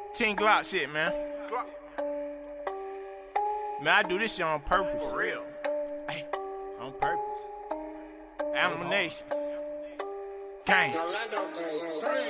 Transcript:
10 Glock shit, man. Man, I do this shit on purpose. For real. Hey, on purpose. Animal Nation. Gang.